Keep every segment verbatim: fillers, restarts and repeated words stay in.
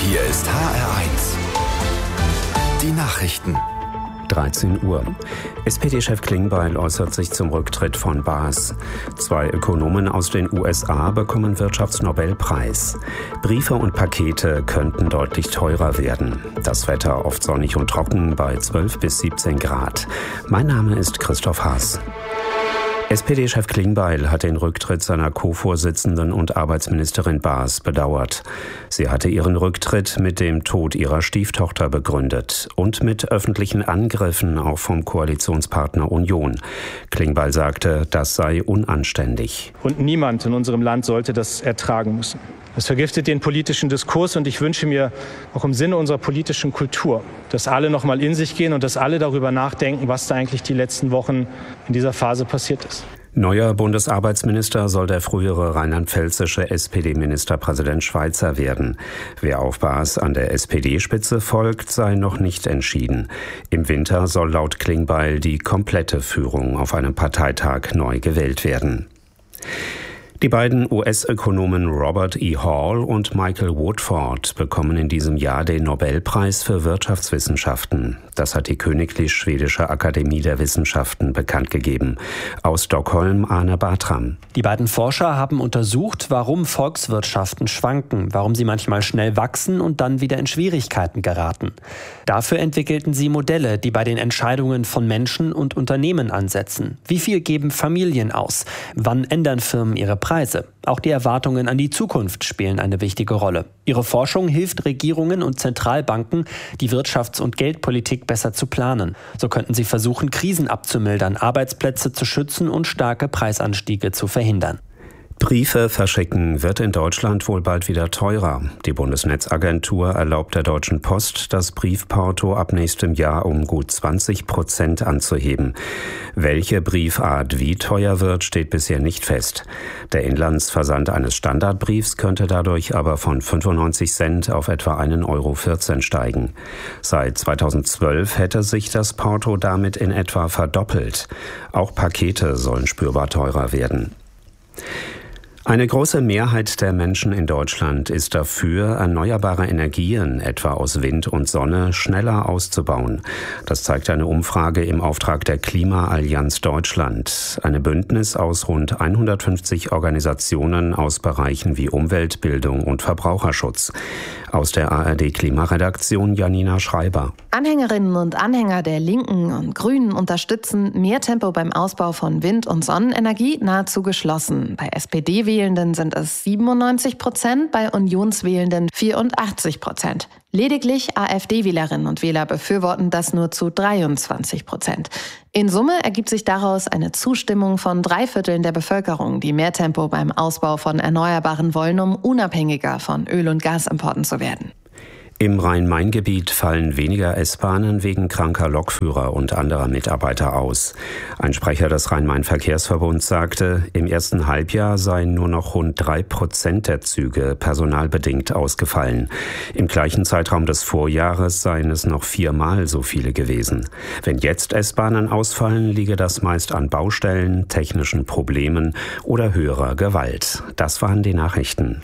Hier ist H R eins. Die Nachrichten. dreizehn Uhr. S P D-Chef Klingbeil äußert sich zum Rücktritt von BAS. Zwei Ökonomen aus den U S A bekommen Wirtschaftsnobelpreis. Briefe und Pakete könnten deutlich teurer werden. Das Wetter oft sonnig und trocken bei zwölf bis siebzehn Grad. Mein Name ist Christoph Haas. S P D-Chef Klingbeil hat den Rücktritt seiner Co-Vorsitzenden und Arbeitsministerin Baas bedauert. Sie hatte ihren Rücktritt mit dem Tod ihrer Stieftochter begründet und mit öffentlichen Angriffen auch vom Koalitionspartner Union. Klingbeil sagte, das sei unanständig. Und niemand in unserem Land sollte das ertragen müssen. Es vergiftet den politischen Diskurs und ich wünsche mir auch im Sinne unserer politischen Kultur, dass alle noch mal in sich gehen und dass alle darüber nachdenken, was da eigentlich die letzten Wochen in dieser Phase passiert ist. Neuer Bundesarbeitsminister soll der frühere rheinland-pfälzische S P D-Ministerpräsident Schweizer werden. Wer auf Baas an der S P D-Spitze folgt, sei noch nicht entschieden. Im Winter soll laut Klingbeil die komplette Führung auf einem Parteitag neu gewählt werden. Die beiden U S-Ökonomen Robert E. Hall und Michael Woodford bekommen in diesem Jahr den Nobelpreis für Wirtschaftswissenschaften. Das hat die Königlich Schwedische Akademie der Wissenschaften bekannt gegeben. Aus Stockholm Arne Bartram. Die beiden Forscher haben untersucht, warum Volkswirtschaften schwanken, warum sie manchmal schnell wachsen und dann wieder in Schwierigkeiten geraten. Dafür entwickelten sie Modelle, die bei den Entscheidungen von Menschen und Unternehmen ansetzen. Wie viel geben Familien aus? Wann ändern Firmen ihre Preise? Preise. Auch die Erwartungen an die Zukunft spielen eine wichtige Rolle. Ihre Forschung hilft Regierungen und Zentralbanken, die Wirtschafts- und Geldpolitik besser zu planen. So könnten sie versuchen, Krisen abzumildern, Arbeitsplätze zu schützen und starke Preisanstiege zu verhindern. Briefe verschicken wird in Deutschland wohl bald wieder teurer. Die Bundesnetzagentur erlaubt der Deutschen Post, das Briefporto ab nächstem Jahr um gut zwanzig Prozent anzuheben. Welche Briefart wie teuer wird, steht bisher nicht fest. Der Inlandsversand eines Standardbriefs könnte dadurch aber von fünfundneunzig Cent auf etwa ein Euro vierzehn steigen. Seit zweitausendzwölf hätte sich das Porto damit in etwa verdoppelt. Auch Pakete sollen spürbar teurer werden. Eine große Mehrheit der Menschen in Deutschland ist dafür, erneuerbare Energien, etwa aus Wind und Sonne, schneller auszubauen. Das zeigt eine Umfrage im Auftrag der Klimaallianz Deutschland. Eine Bündnis aus rund hundertfünfzig Organisationen aus Bereichen wie Umwelt, Bildung und Verbraucherschutz. Aus der A R D-Klimaredaktion Janina Schreiber. Anhängerinnen und Anhänger der Linken und Grünen unterstützen mehr Tempo beim Ausbau von Wind- und Sonnenenergie nahezu geschlossen. Bei S P D-Wählenden sind es siebenundneunzig Prozent, bei Unionswählenden vierundachtzig Prozent. Lediglich A f D-Wählerinnen und Wähler befürworten das nur zu dreiundzwanzig Prozent. In Summe ergibt sich daraus eine Zustimmung von drei Vierteln der Bevölkerung, die mehr Tempo beim Ausbau von Erneuerbaren wollen, um unabhängiger von Öl- und Gasimporten zu werden. Im Rhein-Main-Gebiet fallen weniger S-Bahnen wegen kranker Lokführer und anderer Mitarbeiter aus. Ein Sprecher des Rhein-Main-Verkehrsverbunds sagte, im ersten Halbjahr seien nur noch rund drei Prozent der Züge personalbedingt ausgefallen. Im gleichen Zeitraum des Vorjahres seien es noch viermal so viele gewesen. Wenn jetzt S-Bahnen ausfallen, liege das meist an Baustellen, technischen Problemen oder höherer Gewalt. Das waren die Nachrichten.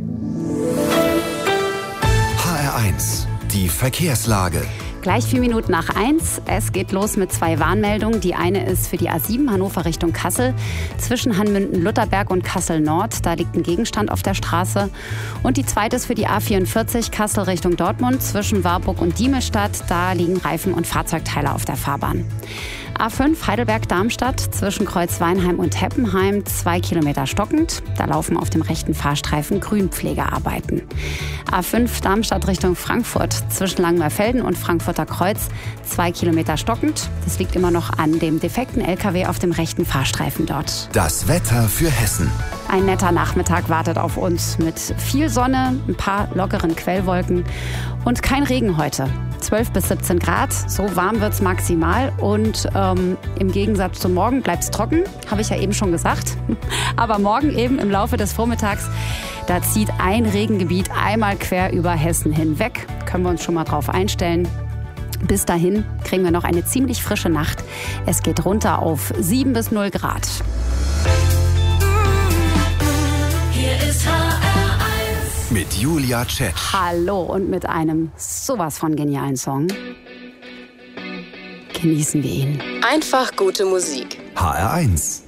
H R eins, die Verkehrslage. Gleich vier Minuten nach eins. Es geht los mit zwei Warnmeldungen. Die eine ist für die A sieben Hannover Richtung Kassel. Zwischen Hanmünden-Lutterberg und Kassel-Nord. Da liegt ein Gegenstand auf der Straße. Und die zweite ist für die A vierundvierzig Kassel Richtung Dortmund. Zwischen Warburg und Diemestadt. Da liegen Reifen und Fahrzeugteile auf der Fahrbahn. A fünf Heidelberg-Darmstadt zwischen Kreuzweinheim und Heppenheim, zwei Kilometer stockend. Da laufen auf dem rechten Fahrstreifen Grünpflegearbeiten. A fünf Darmstadt Richtung Frankfurt zwischen Langmerfelden und Frankfurter Kreuz, zwei Kilometer stockend. Das liegt immer noch an dem defekten L K W auf dem rechten Fahrstreifen dort. Das Wetter für Hessen. Ein netter Nachmittag wartet auf uns mit viel Sonne, ein paar lockeren Quellwolken und kein Regen heute. zwölf bis siebzehn Grad, so warm wird's maximal und ähm, im Gegensatz zum Morgen bleibt's trocken, habe ich ja eben schon gesagt. Aber morgen eben im Laufe des Vormittags, da zieht ein Regengebiet einmal quer über Hessen hinweg. Können wir uns schon mal drauf einstellen. Bis dahin kriegen wir noch eine ziemlich frische Nacht. Es geht runter auf sieben bis null Grad. Mit mit Julia Tschetsch. Hallo, und mit einem sowas von genialen Song genießen wir ihn. Einfach gute Musik. H R eins.